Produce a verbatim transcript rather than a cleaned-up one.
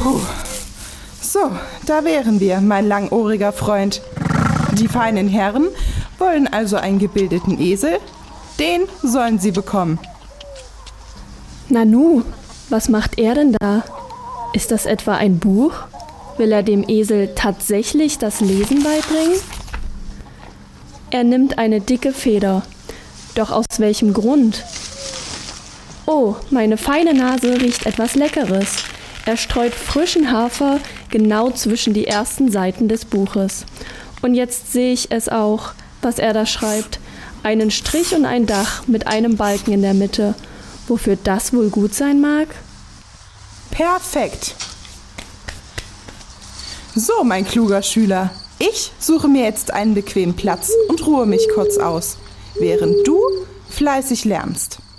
Puh. So, da wären wir, mein langohriger Freund. Die feinen Herren wollen also einen gebildeten Esel? Den sollen sie bekommen. Nanu, was macht er denn da? Ist das etwa ein Buch? Will er dem Esel tatsächlich das Lesen beibringen? Er nimmt eine dicke Feder. Doch aus welchem Grund? Oh, meine feine Nase riecht etwas Leckeres. Er streut frischen Hafer genau zwischen die ersten Seiten des Buches. Und jetzt sehe ich es auch, was er da schreibt. Einen Strich und ein Dach mit einem Balken in der Mitte. Wofür das wohl gut sein mag? Perfekt. So, mein kluger Schüler, ich suche mir jetzt einen bequemen Platz und ruhe mich kurz aus, während du fleißig lernst.